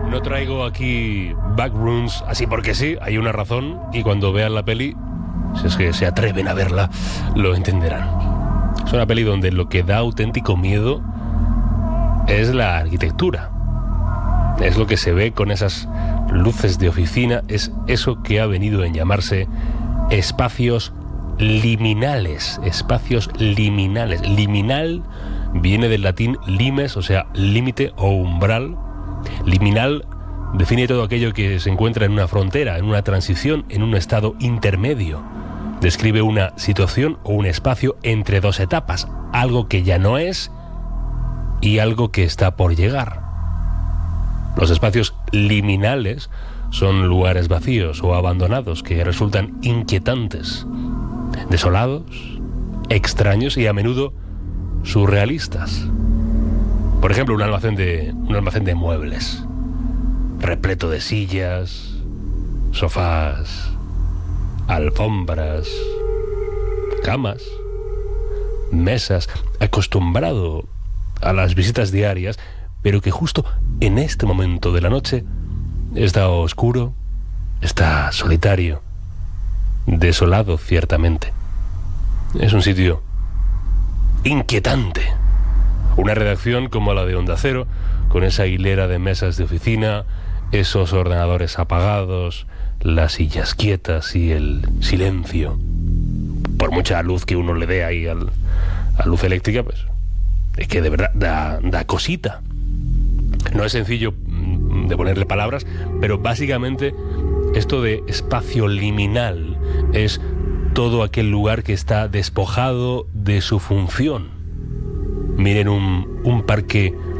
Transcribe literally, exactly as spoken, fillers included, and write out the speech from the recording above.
No traigo aquí backrooms así porque sí, hay una razón, y cuando vean la peli, si es que se atreven a verla, lo entenderán. Es una peli donde lo que da auténtico miedo es la arquitectura. Es lo que se ve con esas luces de oficina, es eso que ha venido en llamarse espacios liminales. Espacios liminales. Liminal viene del latín limes, o sea, límite o umbral. Liminal define todo aquello que se encuentra en una frontera, en una transición, en un estado intermedio. Describe una situación o un espacio entre dos etapas, algo que ya no es y algo que está por llegar. Los espacios liminales son lugares vacíos o abandonados que resultan inquietantes, desolados, extraños y a menudo surrealistas. Por ejemplo, un almacén de, un almacén de muebles, repleto de sillas, sofás, alfombras, camas, mesas, acostumbrado a las visitas diarias, pero que justo en este momento de la noche está oscuro, está solitario, desolado ciertamente. Es un sitio inquietante. Una redacción como la de Onda Cero, con esa hilera de mesas de oficina, esos ordenadores apagados, las sillas quietas y el silencio. Por mucha luz que uno le dé ahí al, a luz eléctrica, pues es que de verdad da, da cosita. No es sencillo de ponerle palabras, pero básicamente esto de espacio liminal es todo aquel lugar que está despojado de su función. Miren un, un parque